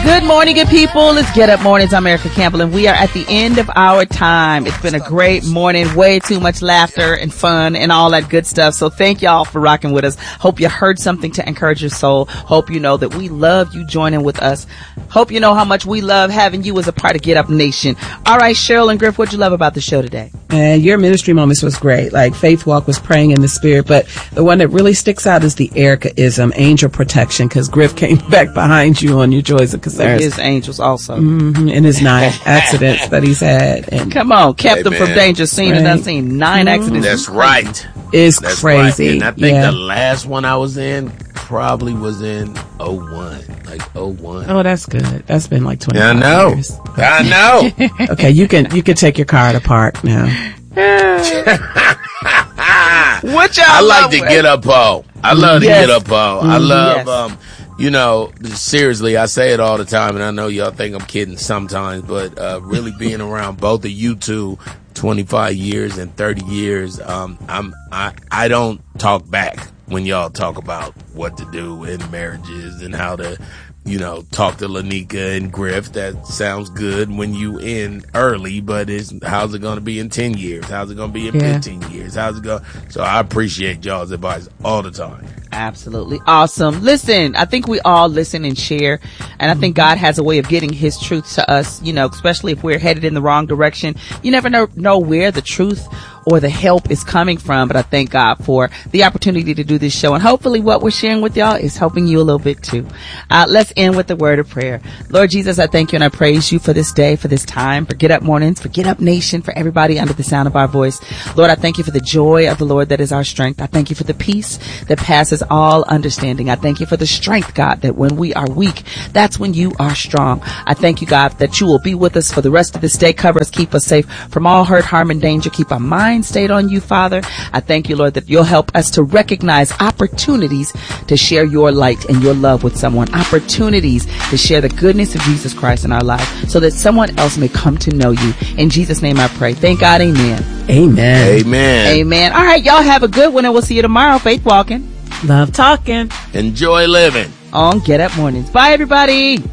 Good morning, good people. It's Get Up Mornings. I'm Erica Campbell, and we are at the end of our time. It's been a great morning. Way too much laughter and fun and all that good stuff. So thank y'all for rocking with us. Hope you heard something to encourage your soul. Hope you know that we love you joining with us. Hope you know how much we love having you as a part of Get Up Nation. All right, Cheryl and Griff, what'd you love about the show today? And your ministry moments was great. Like Faith Walk was praying in the spirit, but the one that really sticks out is the Erica-ism, angel protection, because Griff came back behind you on your joys and concerns. His angels also. In his 9 accidents that he's had. And come on, kept him from danger. Seen and unseen. 9 accidents. That's right. It's crazy. Right. And I think the last one I was in probably was in 01. Like 01. Oh, that's good. That's been like 25 years. I know. Okay, you can take your car to park now. What y'all I like to get up, Paul. I love to get up, Paul. I love, you know, seriously, I say it all the time, and I know y'all think I'm kidding sometimes, but really being around both of you two, 25 years and 30 years, I don't talk back when y'all talk about what to do in marriages and how to, you know, talk to Lanika and Griff. That sounds good when you in early, but how's it going to be in 10 years? How's it going to be in 15 years? How's it going? So I appreciate y'all's advice all the time. Absolutely awesome. Listen, I think we all listen and share, and I think God has a way of getting his truth to us, you know, especially if we're headed in the wrong direction. You never know where the truth or the help is coming from, but I thank God for the opportunity to do this show, and hopefully what we're sharing with y'all is helping you a little bit too. Let's end with the word of prayer. Lord Jesus, I thank you and I praise you for this day, for this time, for Get Up Mornings, for Get Up Nation, for everybody under the sound of our voice. Lord, I thank you for the joy of the Lord that is our strength. I thank you for the peace that passes all understanding. I thank you for the strength, God, that when we are weak, that's when you are strong. I thank you, God, that you will be with us for the rest of this day. Cover us, keep us safe from all hurt, harm, and danger. Keep our mind stayed on you, Father. I thank you, Lord, that you'll help us to recognize opportunities to share your light and your love with someone, opportunities to share the goodness of Jesus Christ in our life so that someone else may come to know you. In Jesus' name I pray. Thank God. Amen. Amen. Amen. Amen. All right, y'all have a good one, and we'll see you tomorrow. Faith Walking. Love talking. Enjoy living. On Get Up Mornings. Bye, everybody.